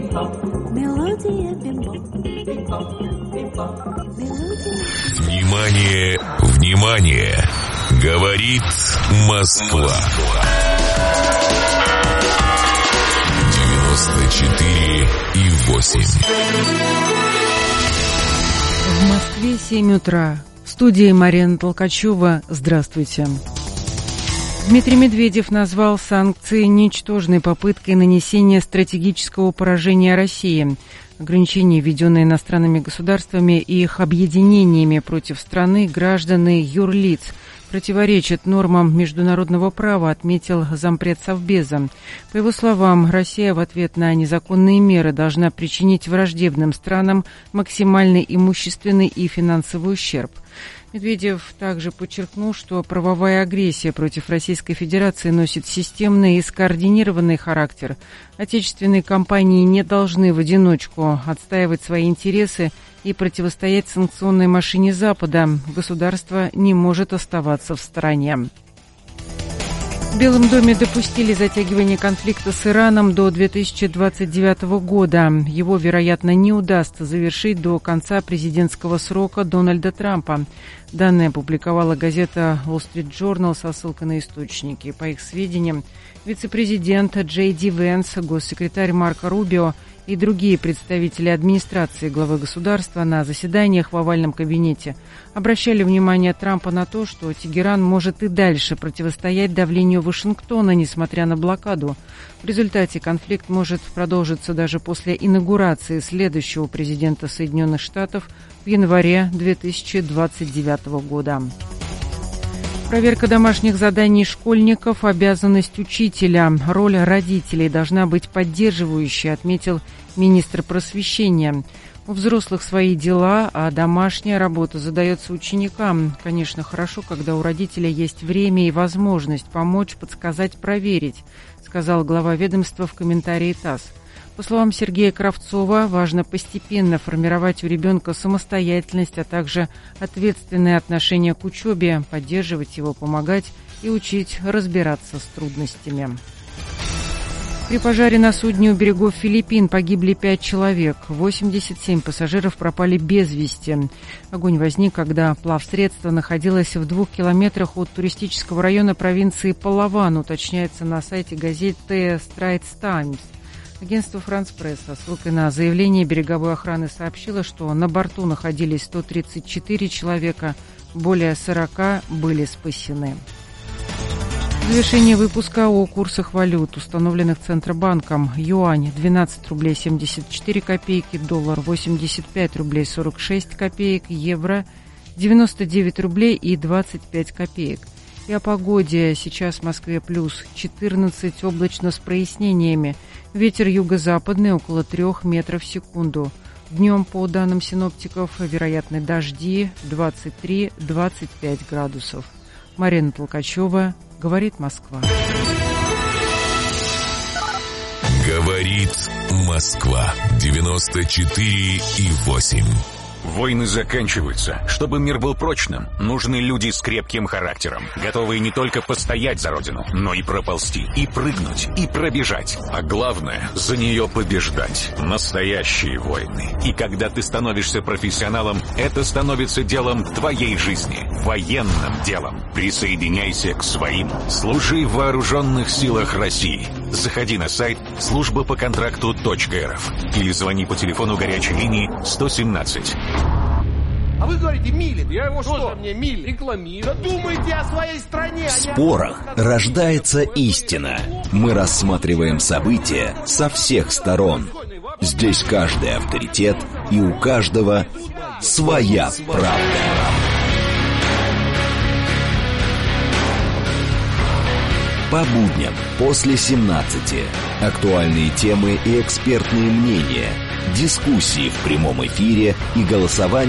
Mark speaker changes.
Speaker 1: Внимание, внимание! Говорит Москва. 94,8.
Speaker 2: В Москве 7 утра. В студии Марина Толкачева. Здравствуйте. Дмитрий Медведев назвал санкции ничтожной попыткой нанесения стратегического поражения России. Ограничения, введенные иностранными государствами и их объединениями против страны, граждан и юрлиц, противоречат нормам международного права, отметил зампред Совбеза. По его словам, Россия в ответ на незаконные меры должна причинить враждебным странам максимальный имущественный и финансовый ущерб. Медведев также подчеркнул, что правовая агрессия против Российской Федерации носит системный и скоординированный характер. Отечественные компании не должны в одиночку отстаивать свои интересы и противостоять санкционной машине Запада. Государство не может оставаться в стороне. В Белом доме допустили затягивание конфликта с Ираном до 2029 года. Его, вероятно, не удастся завершить до конца президентского срока Дональда Трампа. Данные опубликовала газета Wall Street Journal со ссылкой на источники. По их сведениям, вице-президент Джей Ди Венс, госсекретарь Марко Рубио и другие представители администрации главы государства на заседаниях в овальном кабинете обращали внимание Трампа на то, что Тегеран может и дальше противостоять давлению Вашингтона, несмотря на блокаду. В результате конфликт может продолжиться даже после инаугурации следующего президента Соединенных Штатов в январе 2029 года. Проверка домашних заданий школьников – обязанность учителя. Роль родителей должна быть поддерживающей, отметил министр просвещения. У взрослых свои дела, а домашняя работа задается ученикам. Конечно, хорошо, когда у родителя есть время и возможность помочь, подсказать, проверить, сказал глава ведомства в комментарии ТАСС. По словам Сергея Кравцова, важно постепенно формировать у ребенка самостоятельность, а также ответственное отношение к учебе, поддерживать его, помогать и учить разбираться с трудностями. При пожаре на судне у берегов Филиппин погибли 5 человек, 87 пассажиров пропали без вести. Огонь возник, когда плавсредство находилось в 2 километрах от туристического района провинции Палаван, уточняется на сайте газеты Straits Times. Агентство «Франс Пресс» со ссылкой на заявление береговой охраны сообщило, что на борту находились 134 человека, более 40 были спасены. В завершение выпуска о курсах валют, установленных Центробанком. Юань – 12 рублей 74 копейки, доллар – 85 рублей 46 копеек, евро – 99 рублей и 25 копеек. И о погоде. Сейчас в Москве плюс 14, облачно с прояснениями. Ветер юго-западный около 3 метров в секунду. Днем, по данным синоптиков, вероятны дожди 23-25 градусов. Марина Толкачева, говорит Москва.
Speaker 1: Говорит Москва. 94,8.
Speaker 3: Войны заканчиваются. Чтобы мир был прочным, нужны люди с крепким характером, готовые не только постоять за родину, но и проползти, и прыгнуть, и пробежать. А главное, за нее побеждать. Настоящие войны. И когда ты становишься профессионалом, это становится делом твоей жизни. Военным делом. Присоединяйся к своим. Служи в вооруженных силах России. Заходи на сайт службапоконтракту.рф или звони по телефону горячей линии 117.
Speaker 4: А вы говорите, Милин. Я его что? Мне Милин рекламирую. Да думайте о своей стране.
Speaker 5: В спорах рождается истина. Мы рассматриваем события со всех сторон. Здесь каждый авторитет, и у каждого своя правда. По будням после 17. Актуальные темы и экспертные мнения. Дискуссии в прямом эфире и голосование